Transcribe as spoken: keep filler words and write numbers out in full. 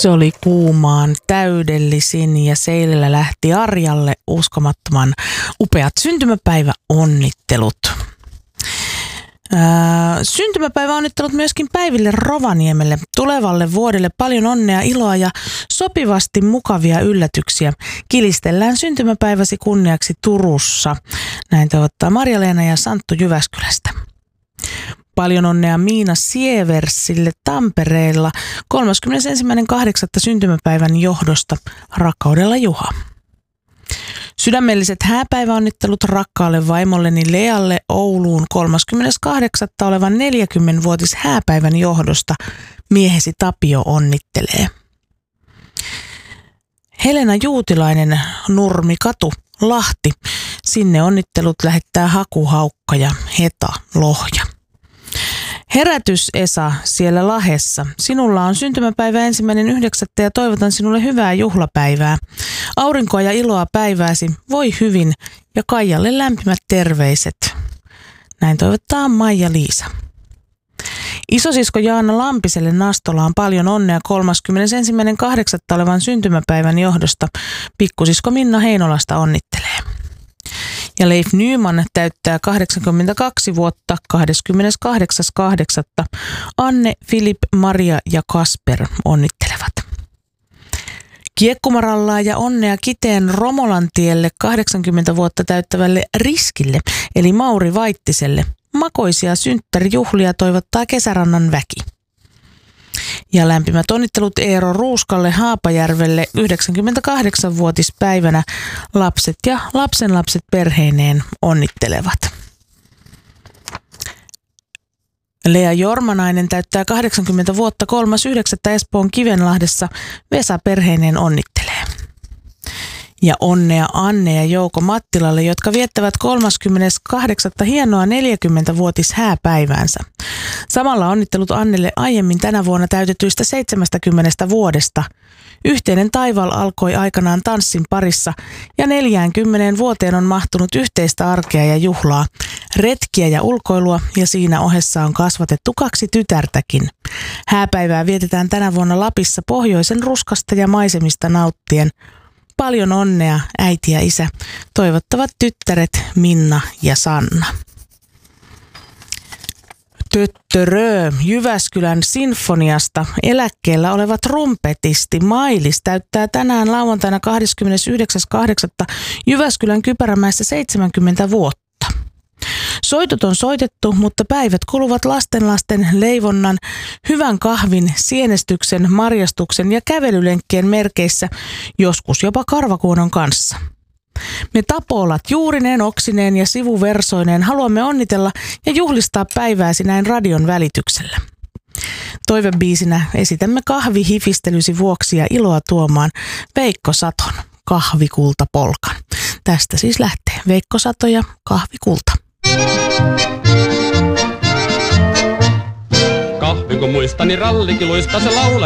Se oli kuumaan täydellisin ja Seilellä lähti Arjalle uskomattoman upeat syntymäpäiväonnittelut. Ää, syntymäpäiväonnittelut myöskin Päiville Rovaniemelle. Tulevalle vuodelle paljon onnea, iloa ja sopivasti mukavia yllätyksiä. Kilistellään syntymäpäiväsi kunniaksi Turussa. Näin toivottaa Marja-Leena ja Santtu Jyväskylästä. Paljon onnea Miina Sieversille Tampereella kolmaskymmenesensimmäinen kahdeksatta syntymäpäivän johdosta. Rakkaudella Juha. Sydämelliset hääpäiväonnittelut rakkaalle vaimolleni Lealle Ouluun kolmaskymmeneskahdeksas olevan neljäkymmenvuotis hääpäivän johdosta. Miehesi Tapio onnittelee. Helena Juutilainen, Nurmikatu, Lahti. Sinne onnittelut lähettää Haku Haukka ja Heta Lohja. Herätys Esa siellä Lahessa. Sinulla on syntymäpäivä ensimmäinen yhdeksättä ja toivotan sinulle hyvää juhlapäivää. Aurinkoa ja iloa päivääsi. Voi hyvin ja Kaijalle lämpimät terveiset. Näin toivottaa Maija-Liisa. Isosisko Jaana Lampiselle Nastolaan paljon onnea kolmaskymmenesensimmäinen kahdeksatta olevan syntymäpäivän johdosta. Pikkusisko Minna Heinolasta onnittelee. Ja Leif Nyman täyttää kahdeksankymmentäkaksi vuotta kahdeskymmeneskahdeksas kahdeksatta Anne, Filip, Maria ja Kasper onnittelevat. Kiekkumarallaa ja onnea Kiteen Romolantielle kahdeksankymmentä vuotta täyttävälle Riskille eli Mauri Vaittiselle. Makoisia synttärijuhlia toivottaa Kesärannan väki. Ja lämpimät onnittelut Eero Ruuskalle Haapajärvelle yhdeksänkymmentäkahdeksanvuotispäivänä. Lapset ja lapsenlapset perheineen onnittelevat. Lea Jormanainen täyttää kahdeksankymmentä vuotta kolmas yhdeksättä Espoon Kivenlahdessa. Vesa perheineen onnittelee. Ja onnea Anne ja Jouko Mattilalle, jotka viettävät kolmaskymmeneskahdeksas hienoa neljäkymmenvuotis hääpäiväänsä. Samalla onnittelut Annelle aiemmin tänä vuonna täytetyistä seitsemästäkymmenestä vuodesta. Yhteinen taival alkoi aikanaan tanssin parissa ja neljäänkymmeneen vuoteen on mahtunut yhteistä arkea ja juhlaa, retkiä ja ulkoilua ja siinä ohessa on kasvatettu kaksi tytärtäkin. Hääpäivää vietetään tänä vuonna Lapissa pohjoisen ruskasta ja maisemista nauttien. Paljon onnea äiti ja isä, toivottavat tyttäret Minna ja Sanna. Töttörö, Jyväskylän sinfoniasta eläkkeellä oleva trumpetisti Mailis täyttää tänään lauantaina kahdeskymmenesyhdeksäs kahdeksatta Jyväskylän Kypärämäessä seitsemänkymmentä vuotta. Soitot on soitettu, mutta päivät kuluvat lastenlasten leivonnan, hyvän kahvin, sienestyksen, marjastuksen ja kävelylenkkien merkeissä, joskus jopa karvakuonon kanssa. Me Tapolat juurineen, oksineen ja sivuversoineen haluamme onnitella ja juhlistaa päivääsi näin radion välityksellä. Toivebiisinä esitämme kahvihifistelysi vuoksi ja iloa tuomaan Veikko Saton Kahvikultapolkan. Tästä siis lähtee Veikko Sato ja Kahvikulta. Kahvi kun muistani rallikiluista se laula.